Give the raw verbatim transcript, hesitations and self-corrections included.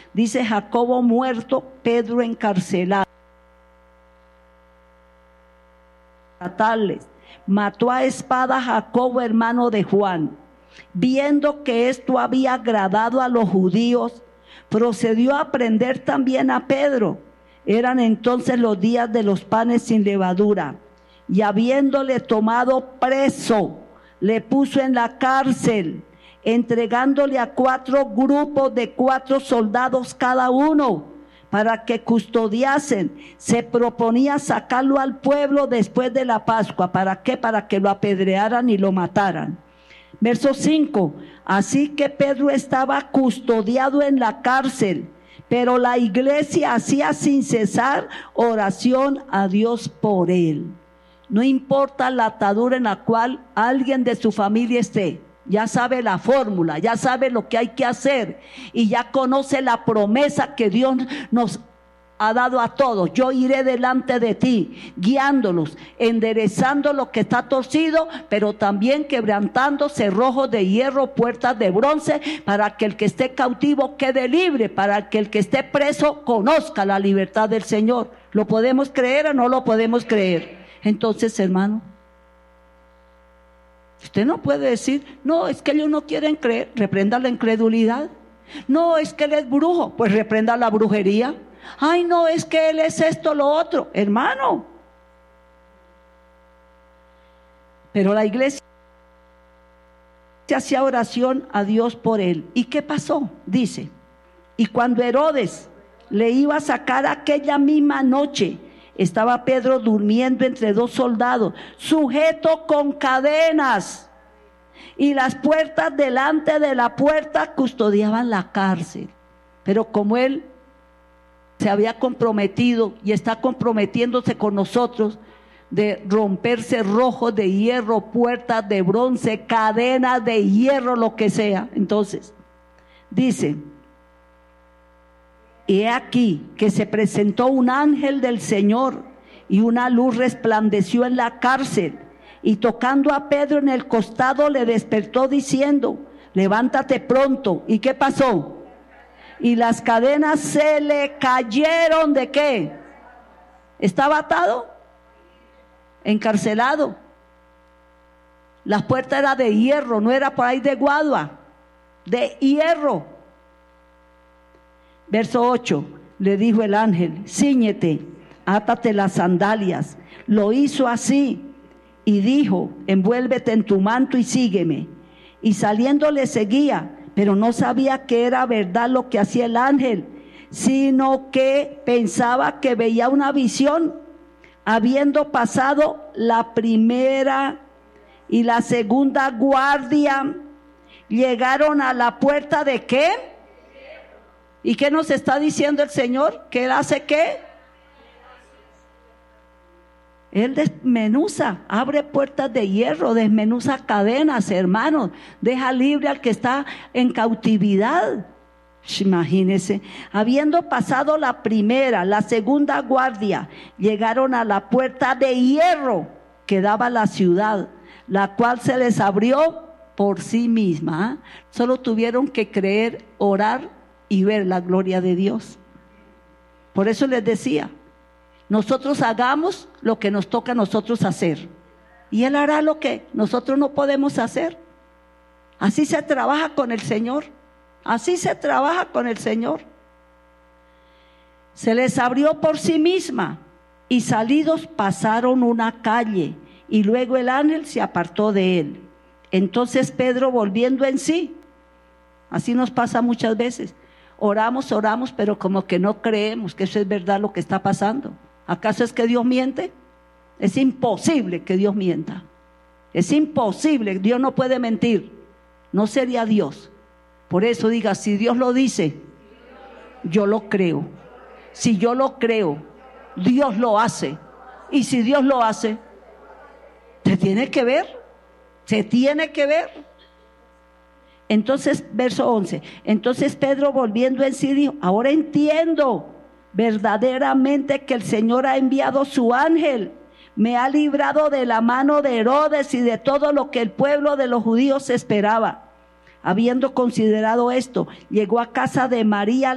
Dice: Jacobo muerto, Pedro encarcelado. Mató a espada a Jacobo, hermano de Juan. Viendo que esto había agradado a los judíos, procedió a prender también a Pedro. Eran entonces los días de los panes sin levadura, y habiéndole tomado preso, le puso en la cárcel, entregándole a cuatro grupos de cuatro soldados cada uno, para que custodiasen. Se proponía sacarlo al pueblo después de la Pascua. ¿Para qué? Para que lo apedrearan y lo mataran. Verso cinco. Así que Pedro estaba custodiado en la cárcel, pero la iglesia hacía sin cesar oración a Dios por él. No importa la atadura en la cual alguien de su familia esté, ya sabe la fórmula, ya sabe lo que hay que hacer, y ya conoce la promesa que Dios nos ha dado a todos. Yo iré delante de ti, guiándolos, enderezando lo que está torcido, pero también quebrantando cerrojos de hierro, puertas de bronce, para que el que esté cautivo quede libre, para que el que esté preso conozca la libertad del Señor. ¿Lo podemos creer o no lo podemos creer? Entonces, hermano, usted no puede decir: no, es que ellos no quieren creer. Reprenda la incredulidad. No, es que él es brujo. Pues reprenda la brujería. Ay, no, es que él es esto, lo otro. Hermano, pero la iglesia hacía oración a Dios por él. ¿Y qué pasó? Dice: y cuando Herodes le iba a sacar aquella misma noche, estaba Pedro durmiendo entre dos soldados, sujeto con cadenas, y las puertas delante de la puerta custodiaban la cárcel. Pero como él se había comprometido y está comprometiéndose con nosotros de romper cerrojos de hierro, puertas de bronce, cadenas de hierro, lo que sea. Entonces dice: y he aquí que se presentó un ángel del Señor, y una luz resplandeció en la cárcel, y tocando a Pedro en el costado le despertó diciendo: levántate pronto. ¿Y qué pasó? Y las cadenas se le cayeron. ¿De qué? ¿Estaba atado? Encarcelado. La puerta era de hierro, no era por ahí de guadua, de hierro. Verso ocho. Le dijo el ángel: cíñete, átate las sandalias. Lo hizo así y dijo: envuélvete en tu manto y sígueme. Y saliendo le seguía, pero no sabía que era verdad lo que hacía el ángel, sino que pensaba que veía una visión. Habiendo pasado la primera y la segunda guardia, llegaron a la puerta de ¿qué? ¿Y qué nos está diciendo el Señor? ¿Que Él hace qué? Él desmenuza, abre puertas de hierro, desmenuza cadenas, hermanos, deja libre al que está en cautividad. Imagínense, habiendo pasado la primera, la segunda guardia, llegaron a la puerta de hierro que daba a la ciudad, la cual se les abrió por sí misma. ¿eh? Solo tuvieron que creer, orar y ver la gloria de Dios. Por eso les decía: nosotros hagamos lo que nos toca a nosotros hacer, y Él hará lo que nosotros no podemos hacer. Así se trabaja con el Señor, así se trabaja con el Señor. Se les abrió por sí misma, y salidos pasaron una calle, y luego el ángel se apartó de él. Entonces Pedro, volviendo en sí, así nos pasa muchas veces, oramos, oramos, pero como que no creemos que eso es verdad lo que está pasando. ¿Acaso es que Dios miente? Es imposible que Dios mienta. Es imposible, Dios no puede mentir. No sería Dios. Por eso diga: si Dios lo dice, yo lo creo. Si yo lo creo, Dios lo hace. Y si Dios lo hace, se tiene que ver. Se tiene que ver. Entonces, verso once. Entonces Pedro, volviendo en sí, dijo: ahora entiendo verdaderamente que el Señor ha enviado su ángel, me ha librado de la mano de Herodes y de todo lo que el pueblo de los judíos esperaba. Habiendo considerado esto, llegó a casa de María